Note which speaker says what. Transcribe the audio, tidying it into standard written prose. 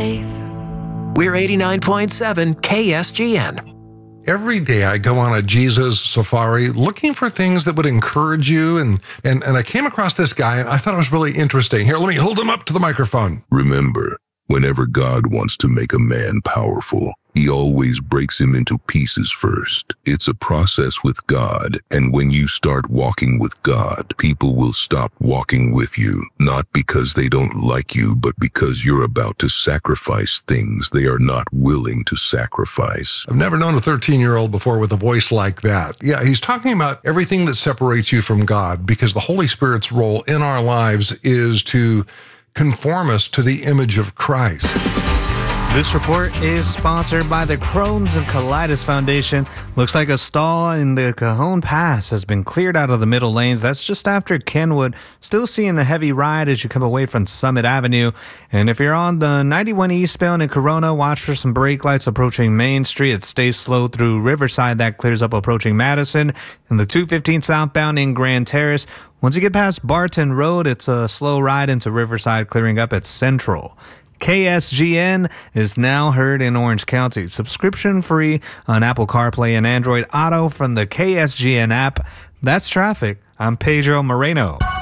Speaker 1: safe.
Speaker 2: We're 89.7 KSGN.
Speaker 3: Every day I go on a Jesus safari looking for things that would encourage you. And I came across this guy and I thought it was really interesting. Here, let me hold him up to the microphone.
Speaker 4: Remember, whenever God wants to make a man powerful, he always breaks him into pieces first. It's a process with God, and when you start walking with God, people will stop walking with you, not because they don't like you, but because you're about to sacrifice things they are not willing to sacrifice.
Speaker 3: I've never known a 13-year-old before with a voice like that. Yeah, he's talking about everything that separates you from God, because the Holy Spirit's role in our lives is to conform us to the image of Christ.
Speaker 5: This report is sponsored by the Crohn's and Colitis Foundation. Looks like a stall in the Cajon Pass has been cleared out of the middle lanes. That's just after Kenwood. Still seeing the heavy ride as you come away from Summit Avenue. And if you're on the 91 eastbound in Corona, watch for some brake lights approaching Main Street. It stays slow through Riverside. That clears up approaching Madison. And the 215 southbound in Grand Terrace. Once you get past Barton Road, it's a slow ride into Riverside, clearing up at Central. KSGN is now heard in Orange County. Subscription free on Apple CarPlay and Android Auto from the KSGN app. That's traffic. I'm Pedro Moreno.